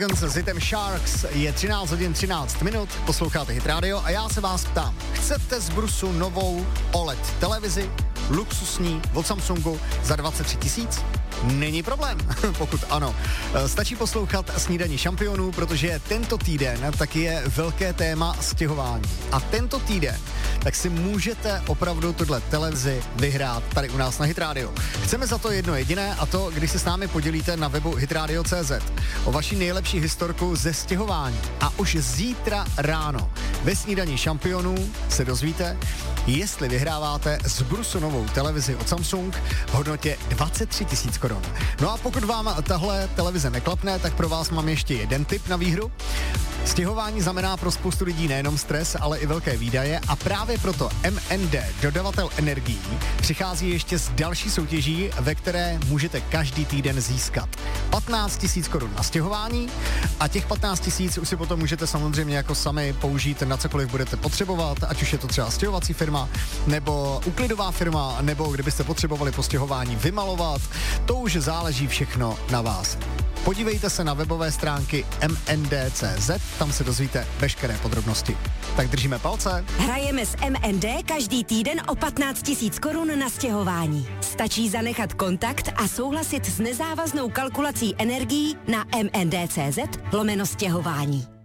S hitem Sharks je 13 hodin 13 minut, posloucháte Hit Radio a já se vás ptám, chcete z Brusu novou OLED televizi, luxusní od Samsungu za 23 000? Není problém, pokud ano. Stačí poslouchat Snídani šampionů, protože tento týden taky je velké téma stěhování. A tento týden tak si můžete opravdu tuhle televizi vyhrát tady u nás na Hit Radio. Chceme za to jedno jediné a to, když se s námi podělíte na webu hitradio.cz o vaši nejlepší historku ze stěhování. A už zítra ráno ve Snídani šampionů se dozvíte, jestli vyhráváte z Brusu novou televizi od Samsung v hodnotě 23 000 korun. No a pokud vám tahle televize neklapne, tak pro vás mám ještě jeden tip na výhru. Stěhování znamená pro spoustu lidí nejenom stres, ale i velké výdaje a právě proto MND, dodavatel energií, přichází ještě s další soutěží, ve které můžete každý týden získat 15 000 korun na stěhování a těch 15 000 už si potom můžete samozřejmě jako sami použít na cokoliv budete potřebovat, ať už je to třeba stěhovací firma, nebo uklidová firma, nebo kdybyste potřebovali po stěhování vymalovat, to už záleží všechno na vás. Podívejte se na webové stránky mnd.cz, tam se dozvíte veškeré podrobnosti. Tak držíme palce. Hrajeme s MND každý týden o 15 000 korun na stěhování. Stačí zanechat kontakt a souhlasit s nezávaznou kalkulací energií na mnd.cz/stěhování.